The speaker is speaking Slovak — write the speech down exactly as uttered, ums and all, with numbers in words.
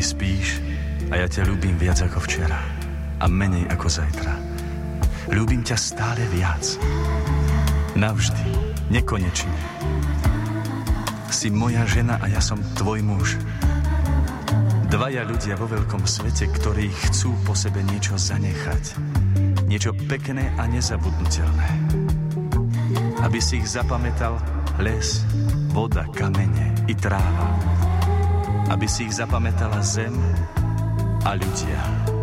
spíš a ja ťa ľúbim viac ako včera a menej ako zajtra. Ľúbim ťa stále viac. Navždy, nekonečne. Si moja žena a ja som tvoj muž. Dvaja ľudia vo veľkom svete, ktorí chcú po sebe niečo zanechať. Niečo pekné a nezabudnutelné. Aby si ich zapamätal les, voda, kamene i tráva. Aby si ich zapamätala zem a ľudia.